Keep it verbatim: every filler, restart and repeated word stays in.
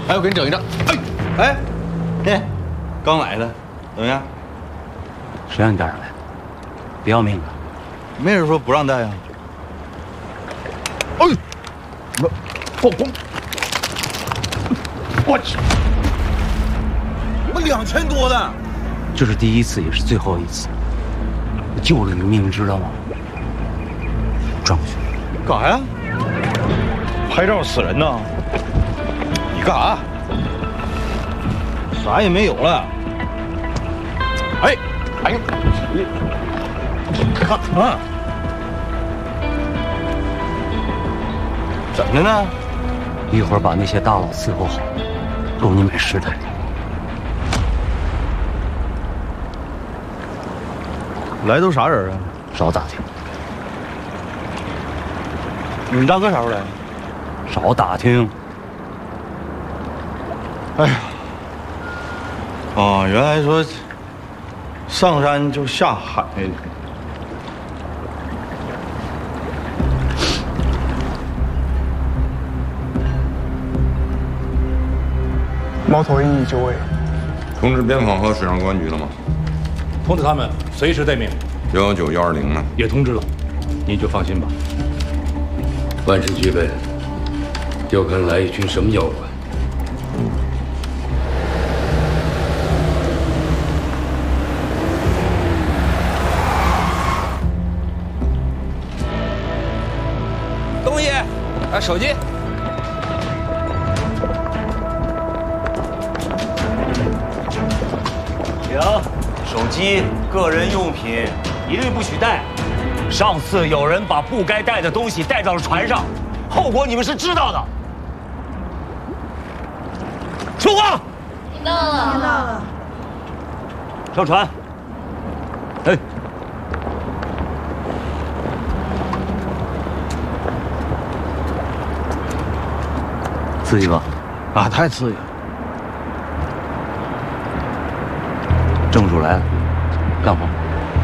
哎，我给你整一张。哎，哎，嘿，刚来的，怎么样？ 谁让你带上来？不要命了？ 没人说不让带呀。哎，我，我我，我去，我两千多的。 这是第一次，也是最后一次。我救了你命，知道吗？转过去。 干啥呀？拍照死人呢？你干啥？啥也没有了。哎，哎呦，你看啊，怎么的呢？ 一会儿把那些大佬伺候好，够你买十台。 来都啥人啊？ 少打听。 你大哥啥时候来？ 少打听。 哎呀，啊，原来说上山就下海。 猫头鹰已就位。 通知边防和水上公安局了吗？ 通知他们随时待命。 幺幺九、幺二零呢？ 也通知了，您就放心吧。 万事俱备，要看来一群什么妖怪。 东西，啊，手机。 停，手机、个人用品一律不许带。上次有人把不该带的东西带到了船上，后果你们是知道的。说话。 听到了，听到了。 上船。哎。 刺激吧？ 啊，太刺激了。 正主来了，干活。